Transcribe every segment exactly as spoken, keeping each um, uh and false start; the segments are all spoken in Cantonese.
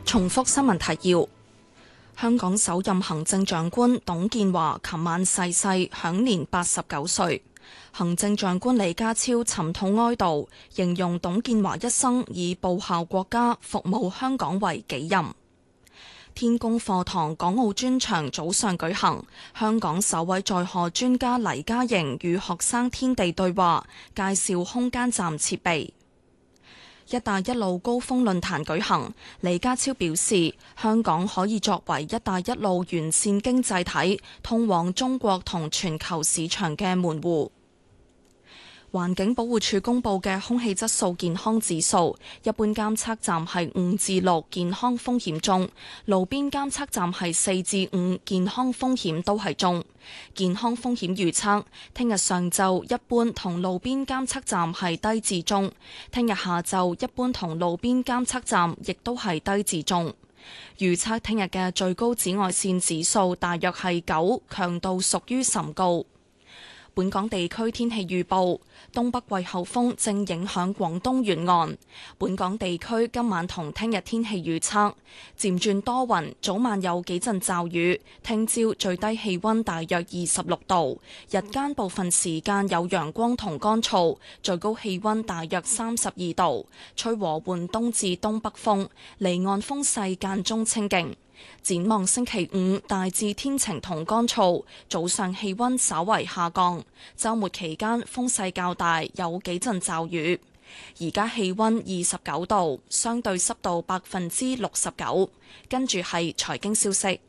重複新聞提要：香港首任行政長官董建華琴晚逝世，享年八十九歲。行政長官李家超沉痛哀悼，形容董建華一生以報效國家、服務香港為己任。天宮課堂港澳專場早上舉行，香港首位載荷專家黎嘉瑩與學生天地對話，介紹空間站設備。一帶一路高峰論壇舉行，李家超表示，香港可以作為一帶一路完善經濟體，通往中國同全球市場嘅門戶。環境保護署公布嘅空氣質素健康指數，一般監測站係五至六，健康風險中；路邊監測站係四至五，健康風險都係中。健康風險預測，聽日上晝一般同路邊監測站係低至中，聽日下晝一般同路邊監測站亦都係低至中。預測聽日嘅最高紫外線指數大約係九，強度屬於甚高。本港地區天氣預報：東北季候風正影響廣東沿岸。本港地區今晚同聽日天氣預測漸轉多雲，早晚有幾陣驟雨。聽朝最低氣溫大約二十六度，日間部分時間有陽光同乾燥，最高氣溫大約三十二度，吹和緩東至東北風，離岸風勢間中清勁。展望星期五大致天晴同乾燥，早上氣溫稍為下降，週末期間風勢較大，有幾陣驟雨。而家氣溫二十九度，相對濕度百分之六十九。跟住係財經消息。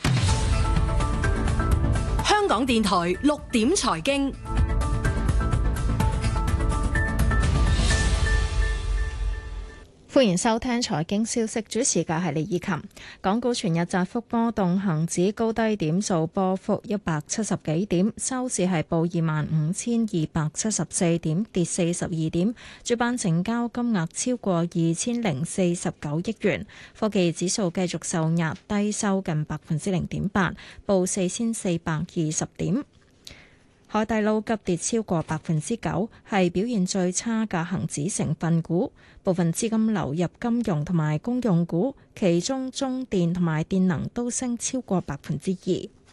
香港電台六點財經。 歡迎收聽財經消息，主持嘅係李以琴。港股全日窄幅波動，恒指高低點數波幅一百七十幾點，收市係報二萬五千二百七十四點，跌四十二點。主板成交金額超過二千零四十九億元。科技指數繼續受壓，低收近百分之零點八，報四千四百二十點。海底撈急跌超過百分之九，係表現最差嘅恒指成分股。部分資金流入金融同埋公用股，其中中電同埋電能都升超過百分之二。